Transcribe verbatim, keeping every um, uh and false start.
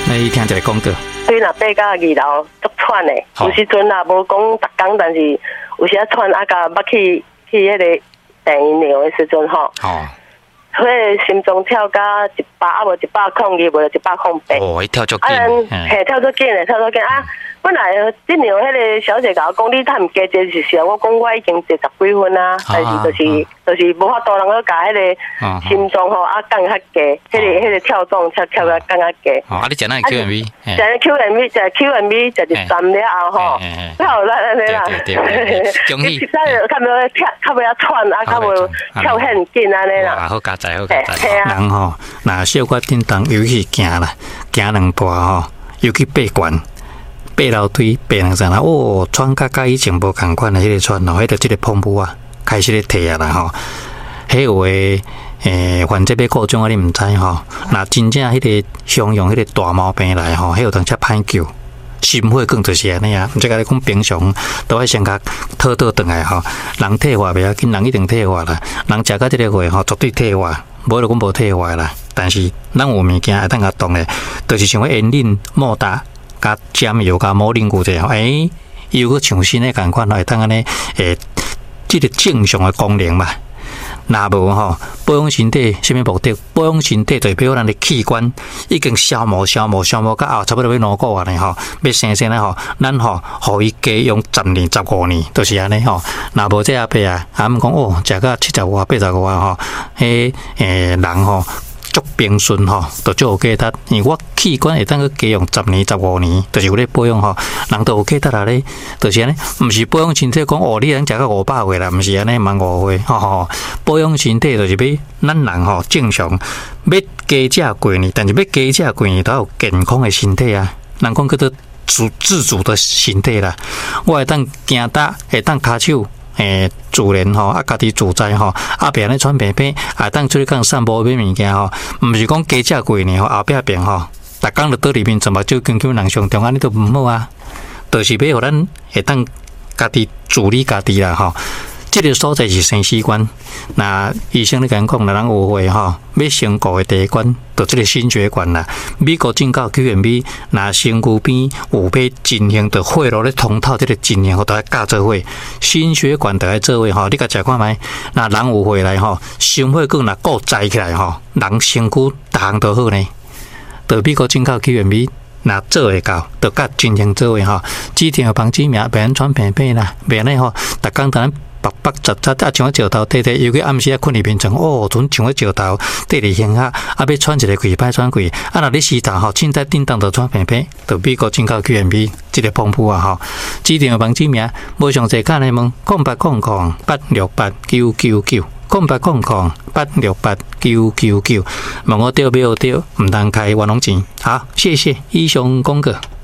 来听一个广告。 对，若爬到二楼足喘的，有时阵也无讲逐工，但是有时啊喘啊，甲捌去去迄个电音庙的时阵吼。哦。迄个心脏跳到一百，啊无一百控二，无一百控八。 哦，跳足紧。 啊，嘿，跳足紧的，跳足紧啊！本来即娘迄个小姐甲我讲，你趁毋加坐是啥？我讲我已经坐十几分啊，但是就是就是无法度能够甲迄个心脏吼啊降较低，迄个迄个跳动跳跳到降较低。 哦，啊，你食哪 Q M V？ 食 Q M V， 食 Q M V， 食一站了后吼，好啦安尼啦。 对对对，恭喜！ 咱较袂跳，较袂喘啊，较袂跳很紧安尼啦。 好加载，好加载。人吼，若小可叮当，尤其行啦，行两步吼，尤其爬悬。爬楼梯，爬两层啦，哦，喘甲甲以前无共款的迄个喘吼，迄个即个pom布啊，开始咧摕啊啦吼。迄有诶，诶，患者要告状啊，你毋知吼。若真正迄个常用迄个大毛病来吼，迄有当则歹救，心血管就是安尼啊。即个你讲平常都爱先甲讨倒转来吼。人退化袂要紧，人一定退化啦。人食到即个月吼，绝对退化，无就讲无退化啦。但是咱有物件会当甲动诶，就是像迄烟啉、莫打。加尖油加摩林骨这样，哎，又个像新的感款，会当安尼，诶，这个正常的功能嘛。那无吼，保养身体什么目的？保养身体代表咱的器官已经消磨、消磨、消磨到后，差不多要两个月呢吼，要生生咧吼，咱吼，互伊加用十年、十五年，就是安尼吼。那无这阿伯啊，啊毋讲哦，食到七十外、八十外吼，迄诶人吼。足平顺吼，就足有价值。因为我器官会当去加用十年、十五年，就是有咧保养吼，人都有价值啦咧。就是安尼，毋是保养身体讲哦，你能食到五百岁啦，毋是安尼，蛮误会吼吼。保养身体就是要咱人吼正常，要加食几年，但是要加食几年都有健康的身体啊。人讲叫做自自主的身体啦，我会当行搭，会当骹手。诶，自然吼，啊，家己自在吼，啊，别安尼喘平平，啊，当出去讲散步买物件吼，毋是讲加食几年吼，后壁变吼，逐工就倒里面怎么就跟叫人上中安尼都毋好啊，就是要互咱会当家己自理家己啦吼。这个所在是生死关，那医生咧讲讲，咱有会吼，要成功的第一关，就这个心血管啦。美国警告 Q M V， 那身躯边有要进行的血路咧通透，这个进行都要加做伙，心血管都要做伙吼。你甲食看觅，那人有会来吼，心血管若够载起来吼，人身躯逐项都好呢。就美国警告 Q M V。那做会到，就甲进行做伙吼，指定帮指名，别人喘平平啦，别呢吼，逐工咱白白杂杂，啊像个石头底底，尤其暗时啊困入眠床，哦，阵像个石头底伫胸下，啊要喘一个气，歹喘气，啊若你时头吼，凊彩叮当就喘平平，就美国警告 Q M V 即个pompu啊吼，指定帮指名，无详细干来问，空八空空八六八九九九。空八空空八六八九九九，问我对不对？唔当开玩弄钱。好，谢谢医生公哥。